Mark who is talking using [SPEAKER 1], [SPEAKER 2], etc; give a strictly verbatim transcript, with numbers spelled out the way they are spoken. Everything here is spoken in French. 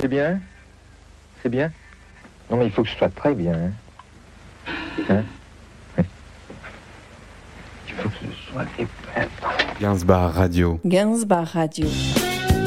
[SPEAKER 1] C'est bien? C'est bien? Non, mais il faut que ce soit très bien. Hein? Hein? Oui. Il faut que ce soit...
[SPEAKER 2] Gainsbar Radio.
[SPEAKER 3] Gainsbar Radio.